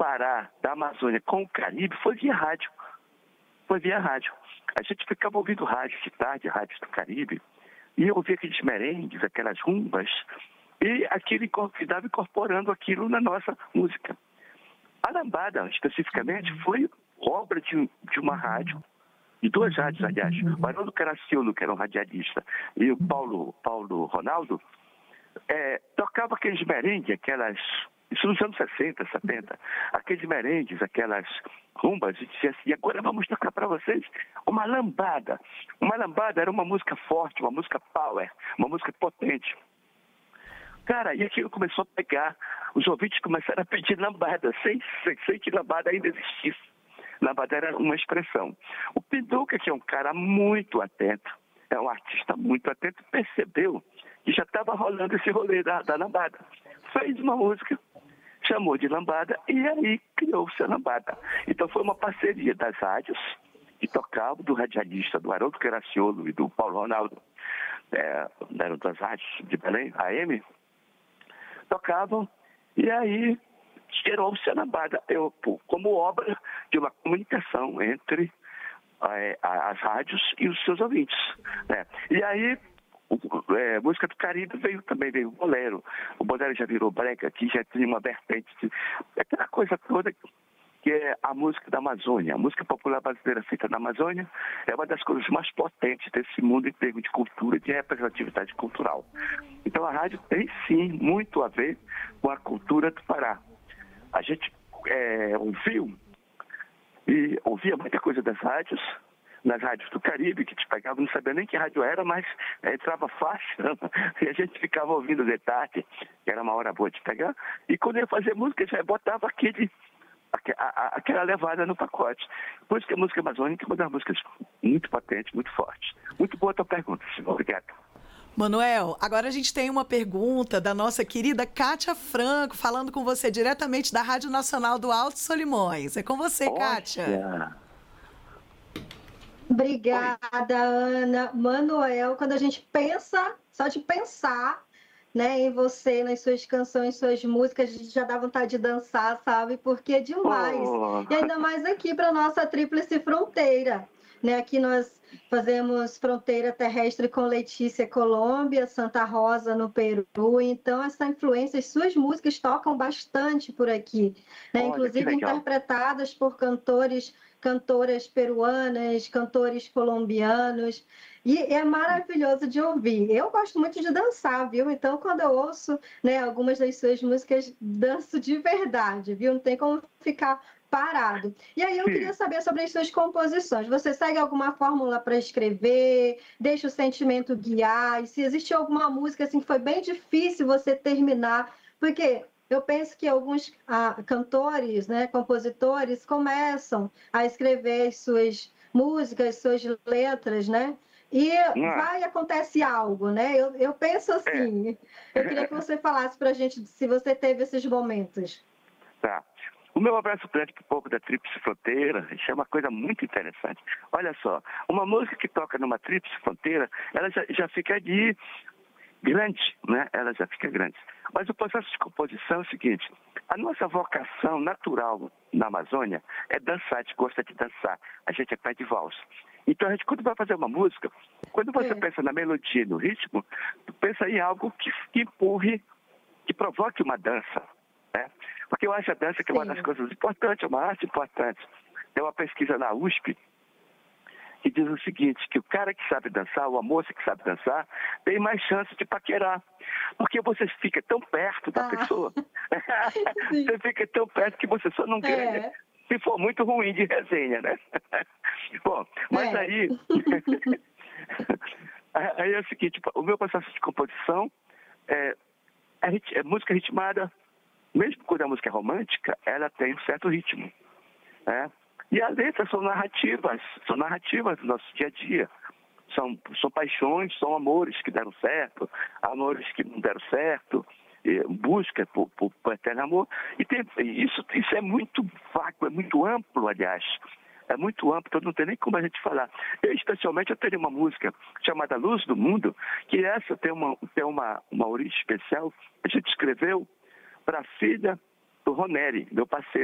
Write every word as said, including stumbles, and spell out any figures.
Pará, da Amazônia com o Caribe foi via rádio. Foi via rádio. A gente ficava ouvindo rádio de tarde, rádios do Caribe, e eu ouvia aqueles merengues, aquelas rumbas, e aquilo estava incorporando aquilo na nossa música. A lambada, especificamente, foi obra de, de uma rádio, de duas rádios, aliás. O Haroldo Caraciolo, que era um radialista, e o Paulo, Paulo Ronaldo, é, tocava aqueles merengues, aquelas... Isso nos anos sessenta, setenta. Aqueles merengues, aquelas rumbas, e dizia assim, agora vamos tocar para vocês uma lambada. Uma lambada era uma música forte, uma música power, uma música potente. Cara, e aquilo começou a pegar, os ouvintes começaram a pedir lambada, sem, sem, sem que lambada ainda existisse. Lambada era uma expressão. O Pinduca, que é um cara muito atento, é um artista muito atento, percebeu que já estava rolando esse rolê da, da lambada. Fez uma música, chamou de lambada e aí criou-se a lambada. Então foi uma parceria das rádios que tocavam, do radialista, do Haroldo Caraciolo e do Paulo Ronaldo, é, eram das rádios de Belém, A M, tocavam e aí gerou-se a lambada eu, como obra de uma comunicação entre é, as rádios e os seus ouvintes. Né? E aí O, é, música do Caribe veio também, veio o bolero. O bolero já virou brega, que já tinha uma vertente de... Aquela coisa toda que é a música da Amazônia. A música popular brasileira feita na Amazônia é uma das coisas mais potentes desse mundo em termos de cultura, de representatividade cultural. Então a rádio tem sim muito a ver com a cultura do Pará. A gente é, ouviu e ouvia muita coisa das rádios, nas rádios do Caribe, que te pegava, não sabia nem que rádio era, mas é, entrava fácil, e a gente ficava ouvindo de tarde, que era uma hora boa de pegar, e quando ia fazer música, já botava aquele, a, a, aquela levada no pacote. Por isso que a música amazônica é uma das músicas muito potentes, muito fortes. Muito boa a tua pergunta, senhor. Obrigado. Manuel, agora a gente tem uma pergunta da nossa querida Kátia Franco, falando com você diretamente da Rádio Nacional do Alto Solimões. É com você, Olha. Kátia. Obrigada, Ana. Manuel, quando a gente pensa, só de pensar, né, em você, nas suas canções, suas músicas, a gente já dá vontade de dançar, sabe? Porque é demais. Oh. E ainda mais aqui para nossa tríplice fronteira. Né? Aqui nós fazemos fronteira terrestre com Letícia, Colômbia, Santa Rosa, no Peru. Então, essa influência, as suas músicas tocam bastante por aqui. Né? Olha, inclusive interpretadas por cantores, cantoras peruanas, cantores colombianos. E é maravilhoso de ouvir. Eu gosto muito de dançar, viu? Então, quando eu ouço, né, algumas das suas músicas, danço de verdade, viu? Não tem como ficar parado. E aí eu Sim. queria saber sobre as suas composições. Você segue alguma fórmula para escrever? Deixa o sentimento guiar? E se existe alguma música assim que foi bem difícil você terminar? Porque eu penso que alguns ah, cantores, né, compositores, começam a escrever as suas músicas, suas letras, né? E Não. vai acontece algo, né? Eu, eu penso assim. É. Eu queria que você falasse para a gente se você teve esses momentos. Tá. O meu abraço grande para o povo da Tríplice Fronteira, isso é uma coisa muito interessante. Olha só, uma música que toca numa Tríplice Fronteira, ela já, já fica de grande, né? Ela já fica grande. Mas o processo de composição é o seguinte, a nossa vocação natural na Amazônia é dançar, a gente gosta de dançar, a gente é pé de valsa. Então a gente, quando vai fazer uma música, quando você é. pensa na melodia, no ritmo, tu pensa em algo que, que empurre, que provoque uma dança, né? Porque eu acho a dança que é uma das coisas importantes, é uma arte importante. Tem uma pesquisa na U S P que diz o seguinte, que o cara que sabe dançar, ou a moça que sabe dançar, tem mais chance de paquerar. Porque você fica tão perto da ah. pessoa. Você fica tão perto que você só não ganha. É. Se for muito ruim de resenha, né? Bom, mas é. aí... aí é o seguinte, o meu processo de composição é, é, rit... é música ritmada. Mesmo quando a música é romântica, ela tem um certo ritmo. Né? E as letras são narrativas, são narrativas do nosso dia a dia. São, são paixões, são amores que deram certo, amores que não deram certo, busca por, por, por eterno amor. E tem, isso, isso é muito vago, é muito amplo, aliás. É muito amplo, então não tem nem como a gente falar. Eu, especialmente, eu tenho uma música chamada Luz do Mundo, que essa tem uma, tem uma, uma origem especial. A gente escreveu para a filha do Roneri, meu parceiro.